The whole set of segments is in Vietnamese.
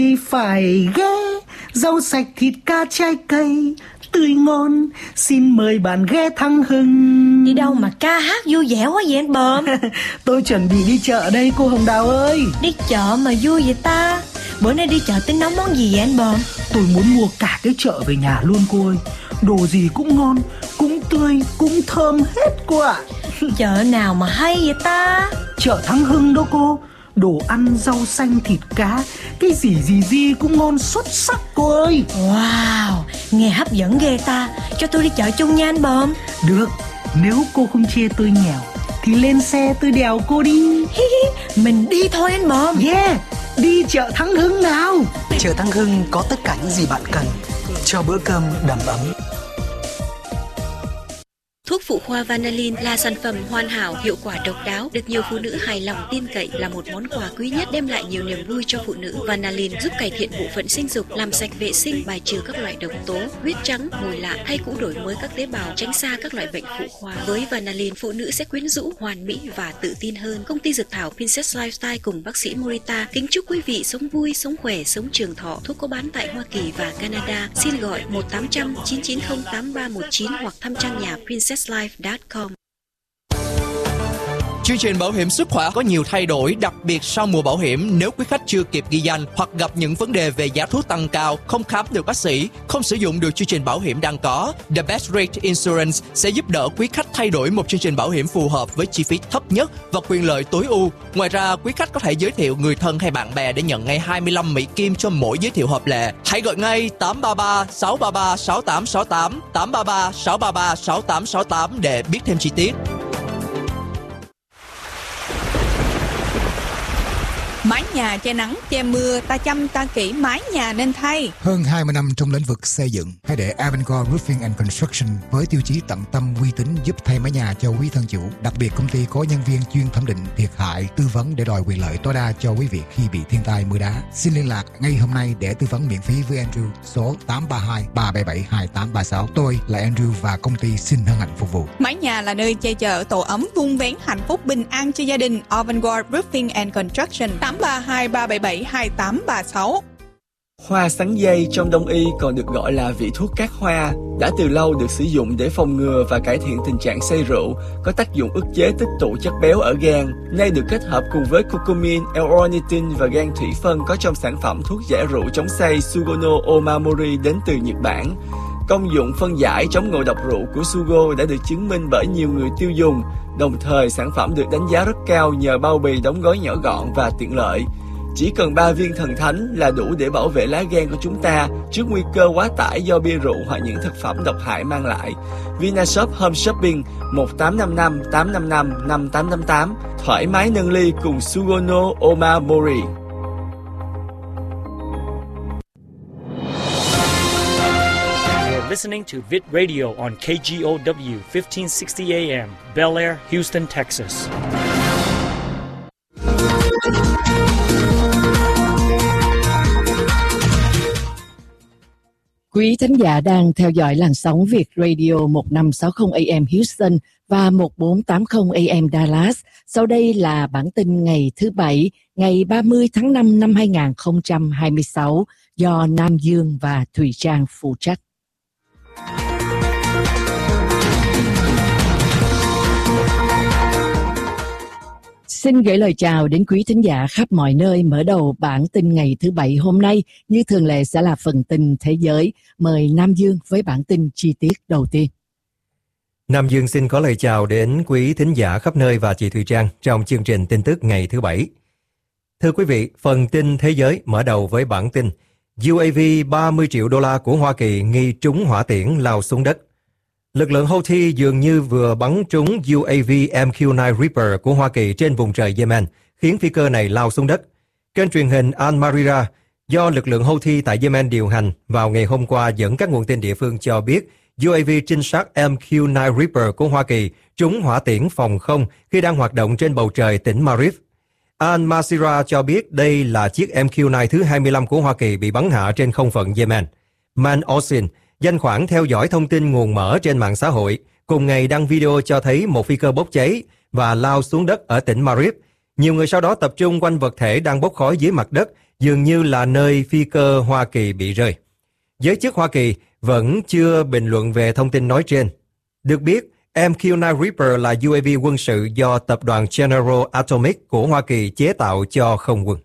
Thì phải ghé rau sạch thịt cá trái cây tươi ngon, xin mời bạn ghé Thắng Hưng. Đi đâu mà ca hát vui vẻ quá vậy anh Bờm? Tôi chuẩn bị đi chợ đây cô Hồng Đào ơi. Đi chợ mà vui vậy ta? Bữa nay đi chợ tính nấu món gì vậy anh Bờm? Tôi muốn mua cả cái chợ về nhà luôn cô ơi. Đồ gì cũng ngon, cũng tươi, cũng thơm hết cô ạ. Chợ nào mà hay vậy ta? Chợ Thắng Hưng đó cô. Đồ ăn, rau xanh, thịt cá, cái gì cũng ngon xuất sắc cô ơi. Wow, nghe hấp dẫn ghê ta. Cho tôi đi chợ chung nha anh Bờm. Được, nếu cô không chê tôi nghèo thì lên xe tôi đèo cô đi. Mình đi thôi anh Bờm. Yeah, đi chợ Thắng Hưng nào. Chợ Thắng Hưng có tất cả những gì bạn cần cho bữa cơm đầm ấm. Thuốc phụ khoa Vanalin là sản phẩm hoàn hảo, hiệu quả độc đáo, được nhiều phụ nữ hài lòng tin cậy, là một món quà quý nhất đem lại nhiều niềm vui cho phụ nữ. Vanalin giúp cải thiện bộ phận sinh dục, làm sạch vệ sinh, bài trừ các loại độc tố, huyết trắng, mùi lạ hay cũng đổi mới các tế bào, tránh xa các loại bệnh phụ khoa. Với Vanalin, phụ nữ sẽ quyến rũ, hoàn mỹ và tự tin hơn. Công ty dược thảo Princess Lifestyle cùng bác sĩ Morita kính chúc quý vị sống vui, sống khỏe, sống trường thọ. Thuốc có bán tại Hoa Kỳ và Canada. Xin gọi 1-800-990-8319 hoặc thăm trang nhà princesslife.com. Chương trình bảo hiểm sức khỏe có nhiều thay đổi, đặc biệt sau mùa bảo hiểm. Nếu quý khách chưa kịp ghi danh hoặc gặp những vấn đề về giá thuốc tăng cao, không khám được bác sĩ, không sử dụng được chương trình bảo hiểm đang có, The Best Rate Insurance sẽ giúp đỡ quý khách thay đổi một chương trình bảo hiểm phù hợp với chi phí thấp nhất và quyền lợi tối ưu. Ngoài ra, quý khách có thể giới thiệu người thân hay bạn bè để nhận ngay 25 Mỹ Kim cho mỗi giới thiệu hợp lệ. Hãy gọi ngay 833 633 6868 833 633 6868 để biết thêm chi tiết. Mái nhà che nắng, che mưa, ta chăm ta kỹ mái nhà nên thay. Hơn 20 năm trong lĩnh vực xây dựng, hãy để Avangard Roofing and Construction với tiêu chí tận tâm uy tín giúp thay mái nhà cho quý thân chủ. Đặc biệt công ty có nhân viên chuyên thẩm định thiệt hại, tư vấn để đòi quyền lợi tối đa cho quý vị khi bị thiên tai mưa đá. Xin liên lạc ngay hôm nay để tư vấn miễn phí với Andrew số 832 377 2836. Tôi là Andrew và công ty xin hân hạnh phục vụ. Mái nhà là nơi che chở tổ ấm, vun vén hạnh phúc bình an cho gia đình. Avangard Roofing and Construction 832 377 2836. Hoa sắn dây trong Đông y còn được gọi là vị thuốc cát hoa, đã từ lâu được sử dụng để phòng ngừa và cải thiện tình trạng say rượu, có tác dụng ức chế tích tụ chất béo ở gan. Nay được kết hợp cùng với curcumin, L-ornithine và gan thủy phân có trong sản phẩm thuốc giải rượu chống say Sugono Omamori đến từ Nhật Bản. Công dụng phân giải chống ngộ độc rượu của Sugo đã được chứng minh bởi nhiều người tiêu dùng. Đồng thời, sản phẩm được đánh giá rất cao nhờ bao bì đóng gói nhỏ gọn và tiện lợi. Chỉ cần 3 viên thần thánh là đủ để bảo vệ lá gan của chúng ta trước nguy cơ quá tải do bia rượu hoặc những thực phẩm độc hại mang lại. Vinashop Home Shopping 1855 855 5888. Thoải mái nâng ly cùng Sugono Omamori. Listening to Vid Radio on KGOW 1560 AM, Bel Air, Houston, Texas. Quý thính giả đang theo dõi làn sóng Việt Radio 1560 AM Houston và 1480 AM Dallas. Sau đây là bản tin ngày thứ Bảy, ngày 30 tháng 5 năm 2026 do Nam Dương và Thùy Trang phụ trách. Xin gửi lời chào đến quý thính giả khắp mọi nơi. Mở đầu bản tin ngày thứ Bảy hôm nay, như thường lệ sẽ là phần tin thế giới. Mời Nam Dương với bản tin chi tiết đầu tiên. Nam Dương xin có lời chào đến quý thính giả khắp nơi và chị Thùy Trang trong chương trình tin tức ngày thứ Bảy. Thưa quý vị, phần tin thế giới mở đầu với bản tin UAV 30 triệu đô la của Hoa Kỳ nghi trúng hỏa tiễn lao xuống đất. Lực lượng Houthi dường như vừa bắn trúng UAV MQ-9 Reaper của Hoa Kỳ trên vùng trời Yemen, khiến phi cơ này lao xuống đất. Kênh truyền hình Al Marira do lực lượng Houthi tại Yemen điều hành vào ngày hôm qua dẫn các nguồn tin địa phương cho biết UAV trinh sát MQ-9 Reaper của Hoa Kỳ trúng hỏa tiễn phòng không khi đang hoạt động trên bầu trời tỉnh Marib. Al Masira cho biết đây là chiếc MQ-9 thứ 25 của Hoa Kỳ bị bắn hạ trên không phận Yemen. Man Osin, danh khoản theo dõi thông tin nguồn mở trên mạng xã hội, cùng ngày đăng video cho thấy một phi cơ bốc cháy và lao xuống đất ở tỉnh Marib. Nhiều người sau đó tập trung quanh vật thể đang bốc khói dưới mặt đất, dường như là nơi phi cơ Hoa Kỳ bị rơi. Giới chức Hoa Kỳ vẫn chưa bình luận về thông tin nói trên. Được biết, MQ-9 Reaper là UAV quân sự do tập đoàn General Atomics của Hoa Kỳ chế tạo cho không quân.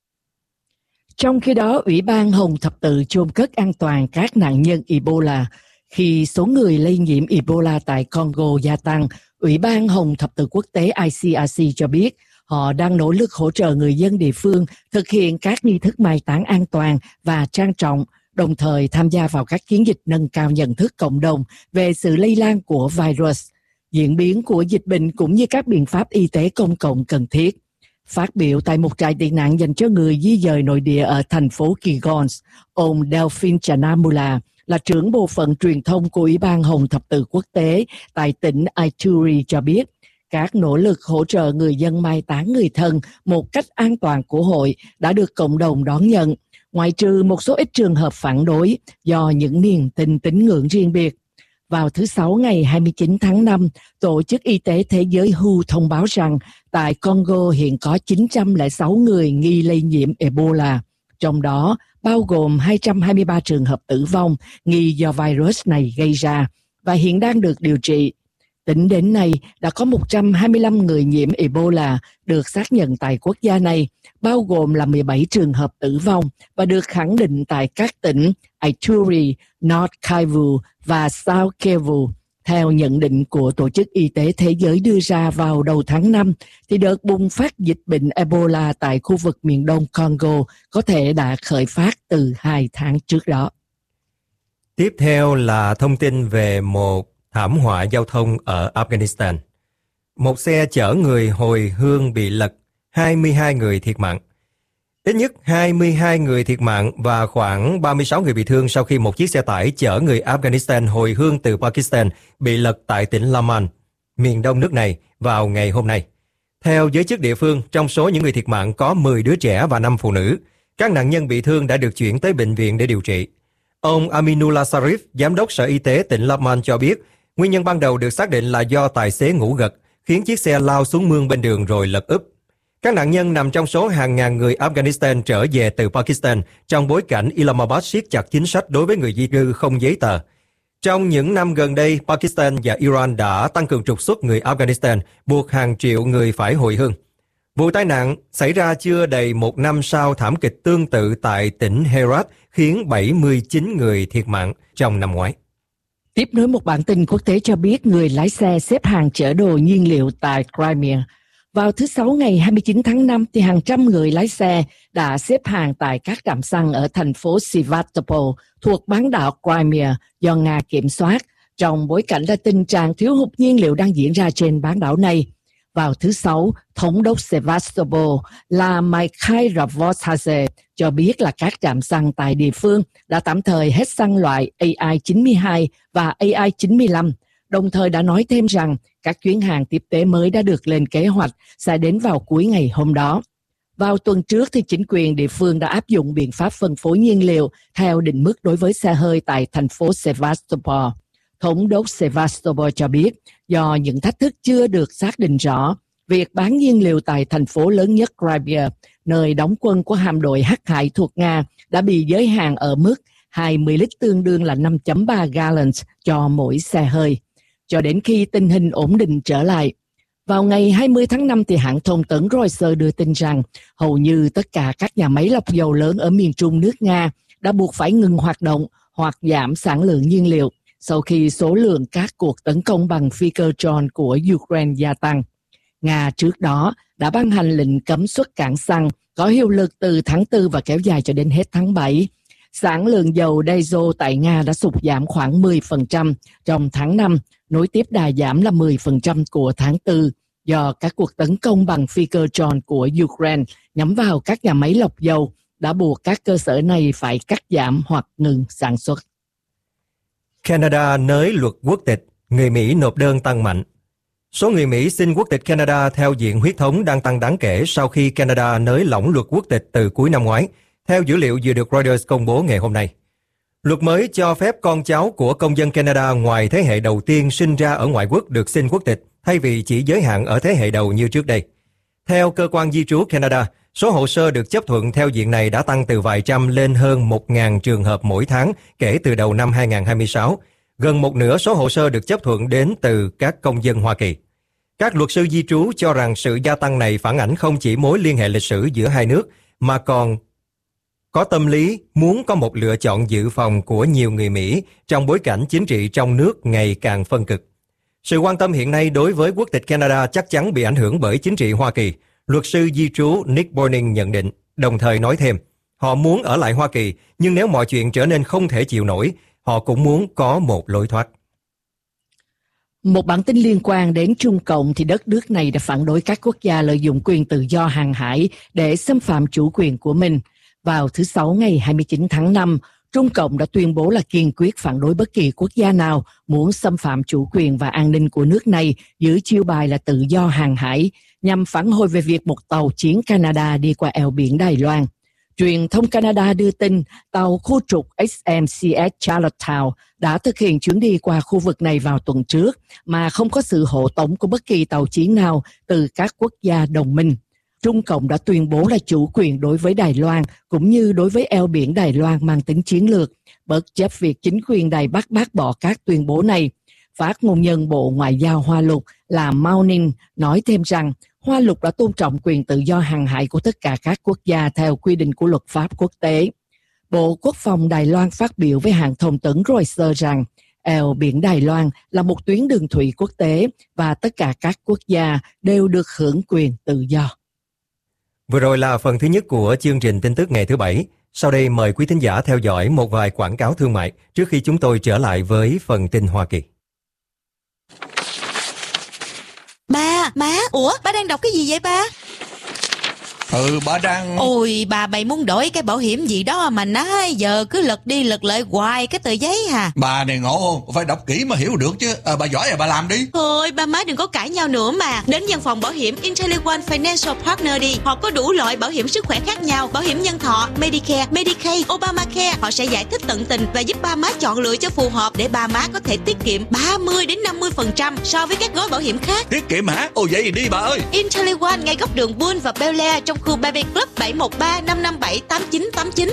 Trong khi đó, Ủy ban Hồng Thập Tự chôn cất an toàn các nạn nhân Ebola. Khi số người lây nhiễm Ebola tại Congo gia tăng, Ủy ban Hồng Thập Tự Quốc tế ICRC cho biết họ đang nỗ lực hỗ trợ người dân địa phương thực hiện các nghi thức mai táng an toàn và trang trọng, đồng thời tham gia vào các chiến dịch nâng cao nhận thức cộng đồng về sự lây lan của virus, diễn biến của dịch bệnh cũng như các biện pháp y tế công cộng cần thiết. Phát biểu tại một trại tị nạn dành cho người di dời nội địa ở thành phố Kigons, ông Delphine Chanamula là trưởng bộ phận truyền thông của Ủy ban Hồng Thập Tự Quốc tế tại tỉnh Ituri cho biết, các nỗ lực hỗ trợ người dân mai táng người thân một cách an toàn của hội đã được cộng đồng đón nhận, ngoại trừ một số ít trường hợp phản đối do những niềm tin tín ngưỡng riêng biệt. Vào thứ Sáu ngày 29 tháng 5, Tổ chức Y tế Thế giới WHO thông báo rằng tại Congo hiện có 906 người nghi lây nhiễm Ebola, trong đó bao gồm 223 trường hợp tử vong nghi do virus này gây ra và hiện đang được điều trị. Tính đến nay, đã có 125 người nhiễm Ebola được xác nhận tại quốc gia này, bao gồm là 17 trường hợp tử vong và được khẳng định tại các tỉnh Ituri, North Kivu và South Kivu. Theo nhận định của Tổ chức Y tế Thế giới đưa ra vào đầu tháng 5, thì đợt bùng phát dịch bệnh Ebola tại khu vực miền đông Congo có thể đã khởi phát từ 2 tháng trước đó. Tiếp theo là thông tin về một thảm họa giao thông ở Afghanistan. Một xe chở người hồi hương bị lật, 22 người thiệt mạng. Ít nhất 22 người thiệt mạng và khoảng 36 người bị thương sau khi một chiếc xe tải chở người Afghanistan hồi hương từ Pakistan bị lật tại tỉnh Laman, miền đông nước này vào ngày hôm nay. Theo giới chức địa phương, trong số những người thiệt mạng có 10 đứa trẻ và 5 phụ nữ. Các nạn nhân bị thương đã được chuyển tới bệnh viện để điều trị. Ông Aminullah Sharif, giám đốc Sở Y tế tỉnh Laman cho biết, nguyên nhân ban đầu được xác định là do tài xế ngủ gật, khiến chiếc xe lao xuống mương bên đường rồi lật úp. Các nạn nhân nằm trong số hàng ngàn người Afghanistan trở về từ Pakistan trong bối cảnh Islamabad siết chặt chính sách đối với người di cư không giấy tờ. Trong những năm gần đây, Pakistan và Iran đã tăng cường trục xuất người Afghanistan, buộc hàng triệu người phải hồi hương. Vụ tai nạn xảy ra chưa đầy một năm sau thảm kịch tương tự tại tỉnh Herat, khiến 79 người thiệt mạng trong năm ngoái. Tiếp nối một bản tin quốc tế cho biết người lái xe xếp hàng chở đồ nhiên liệu tại Crimea. Vào thứ Sáu ngày 29 tháng 5, thì hàng trăm người lái xe đã xếp hàng tại các trạm xăng ở thành phố Sevastopol thuộc bán đảo Crimea do Nga kiểm soát, trong bối cảnh là tình trạng thiếu hụt nhiên liệu đang diễn ra trên bán đảo này. Vào thứ Sáu, Thống đốc Sevastopol là Mikhail Ravotadze cho biết là các trạm xăng tại địa phương đã tạm thời hết xăng loại AI-92 và AI-95, đồng thời đã nói thêm rằng các chuyến hàng tiếp tế mới đã được lên kế hoạch sẽ đến vào cuối ngày hôm đó. Vào tuần trước, thì chính quyền địa phương đã áp dụng biện pháp phân phối nhiên liệu theo định mức đối với xe hơi tại thành phố Sevastopol. Thống đốc Sevastopol cho biết, do những thách thức chưa được xác định rõ, việc bán nhiên liệu tại thành phố lớn nhất Crimea, nơi đóng quân của hạm đội Hắc Hải thuộc Nga, đã bị giới hạn ở mức 20 lít tương đương là 5.3 gallons cho mỗi xe hơi, cho đến khi tình hình ổn định trở lại. Vào ngày 20 tháng 5, thì hãng thông tấn Reuters đưa tin rằng hầu như tất cả các nhà máy lọc dầu lớn ở miền trung nước Nga đã buộc phải ngừng hoạt động hoặc giảm sản lượng nhiên liệu sau khi số lượng các cuộc tấn công bằng phi cơ drone của Ukraine gia tăng. Nga trước đó đã ban hành lệnh cấm xuất cảng xăng có hiệu lực từ tháng 4 và kéo dài cho đến hết tháng 7. Sản lượng dầu diesel tại Nga đã sụt giảm khoảng 10% trong tháng 5, nối tiếp đà giảm là 10% của tháng 4 do các cuộc tấn công bằng phi cơ drone của Ukraine nhắm vào các nhà máy lọc dầu đã buộc các cơ sở này phải cắt giảm hoặc ngừng sản xuất. Canada nới luật quốc tịch, người Mỹ nộp đơn tăng mạnh. Số người Mỹ xin quốc tịch Canada theo diện huyết thống đang tăng đáng kể sau khi Canada nới lỏng luật quốc tịch từ cuối năm ngoái, theo dữ liệu vừa được Reuters công bố ngày hôm nay. Luật mới cho phép con cháu của công dân Canada ngoài thế hệ đầu tiên sinh ra ở ngoại quốc được xin quốc tịch, thay vì chỉ giới hạn ở thế hệ đầu như trước đây. Theo cơ quan di trú Canada, số hồ sơ được chấp thuận theo diện này đã tăng từ vài trăm lên hơn 1.000 trường hợp mỗi tháng kể từ đầu năm 2026. Gần một nửa số hồ sơ được chấp thuận đến từ các công dân Hoa Kỳ. Các luật sư di trú cho rằng sự gia tăng này phản ảnh không chỉ mối liên hệ lịch sử giữa hai nước, mà còn có tâm lý muốn có một lựa chọn dự phòng của nhiều người Mỹ trong bối cảnh chính trị trong nước ngày càng phân cực. Sự quan tâm hiện nay đối với quốc tịch Canada chắc chắn bị ảnh hưởng bởi chính trị Hoa Kỳ, luật sư di trú Nick Borning nhận định, đồng thời nói thêm, họ muốn ở lại Hoa Kỳ, nhưng nếu mọi chuyện trở nên không thể chịu nổi, họ cũng muốn có một lối thoát. Một bản tin liên quan đến Trung Cộng thì đất nước này đã phản đối các quốc gia lợi dụng quyền tự do hàng hải để xâm phạm chủ quyền của mình. Vào thứ Sáu ngày 29 tháng 5, Trung Cộng đã tuyên bố là kiên quyết phản đối bất kỳ quốc gia nào muốn xâm phạm chủ quyền và an ninh của nước này dưới chiêu bài là tự do hàng hải, nhằm phản hồi về việc một tàu chiến Canada đi qua eo biển Đài Loan. Truyền thông Canada đưa tin tàu khu trục HMCS Charlottetown đã thực hiện chuyến đi qua khu vực này vào tuần trước mà không có sự hộ tống của bất kỳ tàu chiến nào từ các quốc gia đồng minh. Trung Cộng đã tuyên bố là chủ quyền đối với Đài Loan cũng như đối với eo biển Đài Loan mang tính chiến lược, bất chấp việc chính quyền Đài Bắc bác bỏ các tuyên bố này. Phát ngôn nhân Bộ Ngoại giao Hoa Lục là Mao Ninh nói thêm rằng Hoa Lục đã tôn trọng quyền tự do hàng hải của tất cả các quốc gia theo quy định của luật pháp quốc tế. Bộ Quốc phòng Đài Loan phát biểu với hãng thông tấn Reuters rằng eo biển Đài Loan là một tuyến đường thủy quốc tế và tất cả các quốc gia đều được hưởng quyền tự do. Vừa rồi là phần thứ nhất của chương trình tin tức ngày thứ Bảy. Sau đây mời quý thính giả theo dõi một vài quảng cáo thương mại trước khi chúng tôi trở lại với phần tin Hoa Kỳ. Má, ủa, ba đang đọc cái gì vậy ba? Ba đang... Ôi, bà mày muốn đổi cái bảo hiểm gì đó mà nói giờ cứ lật đi lật lại hoài cái tờ giấy hả? Bà này ngộ không? Phải đọc kỹ mà hiểu được chứ. Bà giỏi rồi bà làm đi. Thôi, ba má đừng có cãi nhau nữa mà. Đến văn phòng bảo hiểm IntelliOne Financial Partner đi. Họ có đủ loại bảo hiểm sức khỏe khác nhau. Bảo hiểm nhân thọ, Medicare, Medicaid, Obamacare. Họ sẽ giải thích tận tình và giúp ba má chọn lựa cho phù hợp để ba má có thể tiết kiệm 30-50% so với các gói bảo hiểm khác. Tiết kiệm hả? Ồ vậy thì đi bà ơi. IntelliOne ngay góc đường Bull và Bel Air trong khu Baby Club 713-557-8989.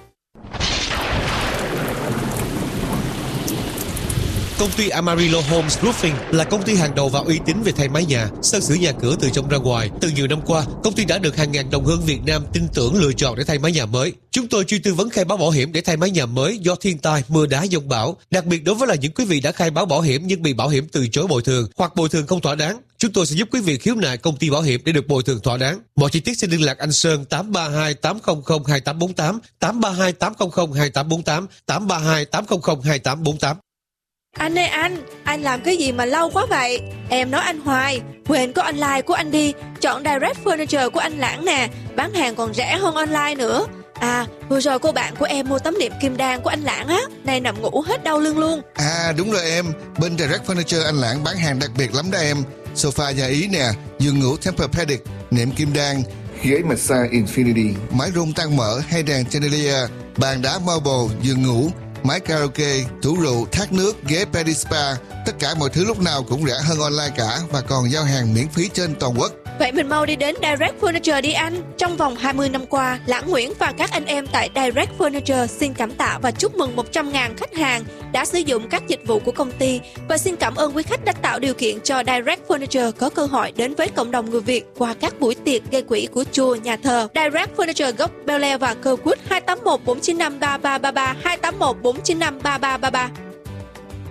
Công ty Amarillo Homes Roofing là công ty hàng đầu và uy tín về thay mái nhà, sơn sửa nhà cửa từ trong ra ngoài. Từ nhiều năm qua, công ty đã được hàng ngàn đồng hương Việt Nam tin tưởng lựa chọn để thay mái nhà mới. Chúng tôi chuyên tư vấn khai báo bảo hiểm để thay mái nhà mới do thiên tai, mưa đá, dông bão. Đặc biệt đối với những quý vị đã khai báo bảo hiểm nhưng bị bảo hiểm từ chối bồi thường hoặc bồi thường không thỏa đáng, chúng tôi sẽ giúp quý vị khiếu nại công ty bảo hiểm để được bồi thường thỏa đáng. Mọi chi tiết xin liên lạc anh Sơn 832-800-2848, 832-800-2848, 832-800-2848. Anh ơi anh làm cái gì mà lâu quá vậy? Em nói anh hoài, quên có online của anh đi. Chọn Direct Furniture của anh Lãng nè, bán hàng còn rẻ hơn online nữa. À, vừa rồi cô bạn của em mua tấm đệm kim đan của anh Lãng á, nay nằm ngủ hết đau lưng luôn. À đúng rồi em, bên Direct Furniture anh Lãng bán hàng đặc biệt lắm đó em. Sofa nhà Ý nè, giường ngủ Tempur-Pedic, nệm kim đan, ghế massage Infinity, mái rung tăng mỡ hay đèn chandelier, bàn đá marble, giường ngủ, máy karaoke, tủ rượu, thác nước, ghế Pedispa. Tất cả mọi thứ lúc nào cũng rẻ hơn online cả và còn giao hàng miễn phí trên toàn quốc. Vậy mình mau đi đến Direct Furniture đi anh. Trong vòng 20 năm qua, Lãng Nguyễn và các anh em tại Direct Furniture xin cảm tạ và chúc mừng 100.000 khách hàng đã sử dụng các dịch vụ của công ty. Và xin cảm ơn quý khách đã tạo điều kiện cho Direct Furniture có cơ hội đến với cộng đồng người Việt qua các buổi tiệc gây quỹ của chùa, nhà thờ. Direct Furniture gốc Bel Air và Kirkwood 281 495 3333 281 495 3333.